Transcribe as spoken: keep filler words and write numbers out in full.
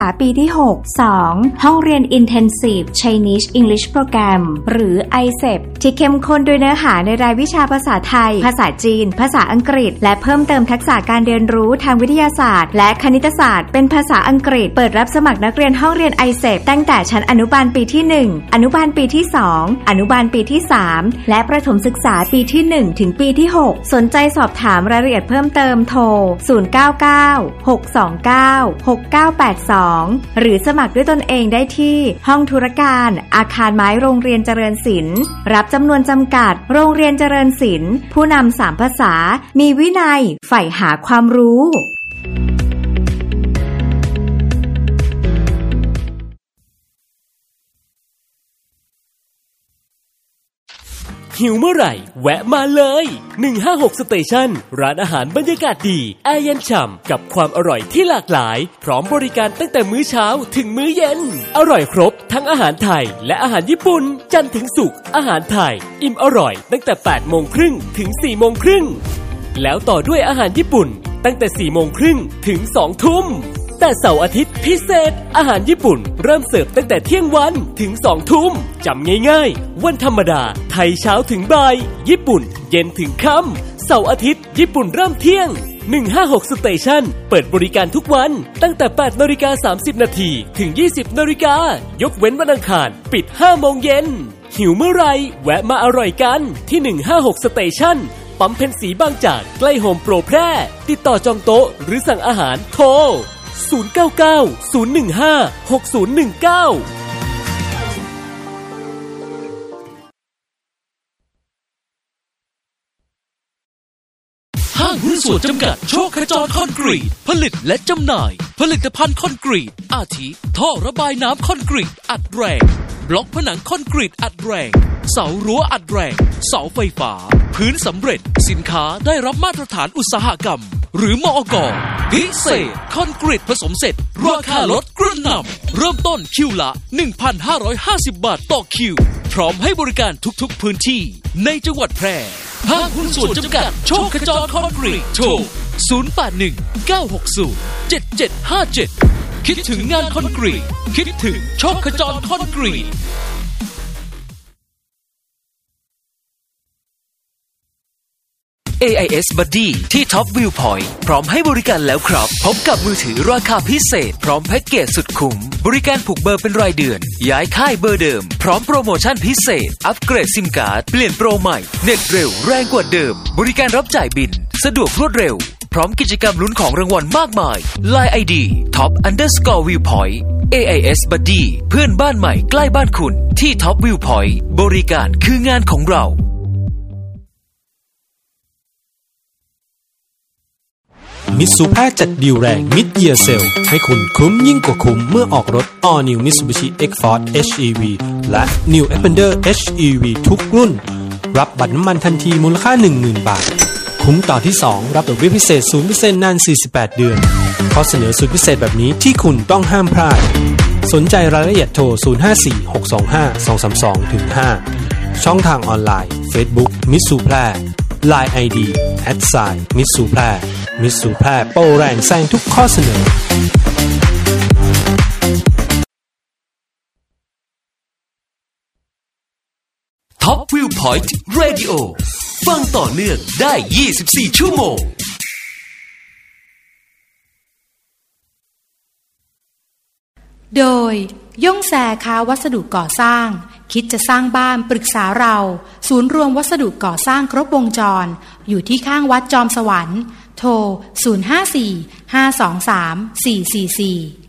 ปีที่หก สองห้องเรียน Intensive Chinese English Program หรือ ไอ เซป ที่เข้มข้นด้วยเนื้อหาในรายวิชาภาษาไทยภาษาจีนภาษาอังกฤษและเพิ่มเติมทักษะการเรียนรู้ทางวิทยาศาสตร์และคณิตศาสตร์เป็นภาษาอังกฤษเปิดรับสมัครนักเรียนห้องเรียน ไอ เซป ตั้งแต่ชั้นอนุบาลปีที่หนึ่งอนุบาลปีที่สองอนุบาลปีที่สามและประถมศึกษาปีที่หนึ่งถึงปีที่หกสนใจสอบถามรายละเอียดเพิ่มเติมโทรศูนย์ เก้า เก้า หก สอง เก้า หก เก้า แปด สองหรือสมัครด้วยตนเองได้ที่ห้องธุรการอาคารไม้โรงเรียนเจริญศิลป์รับจำนวนจำกัดโรงเรียนเจริญศิลป์ผู้นำสามภาษามีวินัยใฝ่หาความรู้หิวเมื่อไหร่แวะมาเลยหนึ่งห้าหกสเตชันร้านอาหารบรรยากาศดีแอร์เย็นฉ่ำกับความอร่อยที่หลากหลายพร้อมบริการตั้งแต่มื้อเช้าถึงมื้อเย็นอร่อยครบทั้งอาหารไทยและอาหารญี่ปุ่นจันทร์ถึงศุกร์อาหารไทยอิ่มอร่อยตั้งแต่ แปดโมงครึ่งถึง สี่โมงครึ่งแล้วต่อด้วยอาหารญี่ปุ่นตั้งแต่ สี่โมงครึ่งถึง สองทุ่มแต่เสาร์อาทิตย์พิเศษอาหารญี่ปุ่นเริ่มเสิร์ฟตั้งแต่เที่ยงวันถึงสองทุ่มจำง่ายๆวันธรรมดาไทยเช้าถึงบ่ายญี่ปุ่นเย็นถึงค่ำเสาร์อาทิตย์ญี่ปุ่นเริ่มเที่ยงหนึ่งห้าหกสเตชันเปิดบริการทุกวันตั้งแต่ แปดนาฬิกาสามสิบนาทีถึง ยี่สิบนาฬิกายกเว้นวันอังคารปิด ห้าโมงเย็นหิวเมื่อไรแวะมาอร่อยกันที่หนึ่งห้าหกสเตชันปั๊มเพ็ญศรีบางจากใกล้โฮมโปรแพร่ติดต่อจองโต๊ะหรือสั่งอาหารโทรศูนย์ เก้า เก้า ศูนย์ หนึ่ง ห้า หก ศูนย์ หนึ่ง เก้าห้างหุ้นส่วนจำกัดโชคขจรคอนกรีตผลิตและจำหน่ายผลิตภัณฑ์คอนกรีตอาทิท่อระบายน้ำคอนกรีตอัดแรงบล็อกผนังคอนกรีตอัดแรงเสารั้วอัดแรงเสาไฟฟ้าพื้นสำเร็จสินค้าได้รับมาตรฐานอุตสาหกรรมหรือมอก.พิเศษคอนกรีตผสมเสร็จราคาลดกระหน่ำเริ่มต้นคิวละ หนึ่งพันห้าร้อยห้าสิบ บาทต่อคิวพร้อมให้บริการทุกๆพื้นที่ในจังหวัดแพร่ห้างหุ้นส่วนจำกัดโชคขจรคอนกรีตโทรศูนย์ แปด หนึ่ง เก้า หก ศูนย์ เจ็ด เจ็ด ห้า เจ็ดคิดถึงงานคอนกรีตคิดถึงโชคขจรคอนกรีตเอ ไอ เอส Buddy ที่ Top Viewpoint พร้อมให้บริการแล้วครับพบกับมือถือราคาพิเศษพร้อมแพ็กเกจสุดคุ้มบริการผูกเบอร์เป็นรายเดือนย้ายค่ายเบอร์เดิมพร้อมโปรโมชั่นพิเศษอัปเกรดซิมการ์ดเปลี่ยนโปรใหม่เน็ตเร็วแรงกว่าเดิมบริการรับจ่ายบินสะดวกรวดเร็วพร้อมกิจกรรมลุ้นของรางวัลมากมาย ไลน์ ไอ ดี Top Underscore Viewpoint เอ ไอ เอส Buddy เพื่อนบ้านใหม่ใกล้บ้านคุณที่ Top Viewpoint บริการคืองานของเรามิตซูแพร่จัดดีลแรงมิดเยียร์เซลให้คุณคุ้มยิ่งกว่าคุ้มเมื่อออกรถ All New Mitsubishi X-Force เอช อี วี และ New Xpander เอช อี วี ทุกรุ่นรับบัตรน้ำมันทันทีมูลค่า หนึ่งหมื่น บาทคุ้มต่อที่สองรับดอกเบี้ยพิเศษ ศูนย์เปอร์เซ็นต์ นาน สี่สิบแปด เดือนข้อเสนอสุดพิเศษแบบนี้ที่คุณต้องห้ามพลาดสนใจรายละเอียดโทรศูนย์ ห้า สี่ หก สอง ห้า สอง สาม สอง ห้า ช่องทางออนไลน์ Facebook มิตซูแพร่ ไลน์ ไอ ดี แอท ไซน์ มิตซูแพร่มิตซูแพร่โปรแรงแซงทุกข้อเสนอ Top Viewpoint Radio ฟังต่อเนื่องได้ยี่สิบสี่ชั่วโมงโดยย่งแซค้าวัสดุก่อสร้างคิดจะสร้างบ้านปรึกษาเราศูนย์รวมวัสดุก่อสร้างครบวงจรอยู่ที่ข้างวัดจอมสวรรค์โทรศูนย์ ห้า สี่ ห้า สอง สาม สี่ สี่ สี่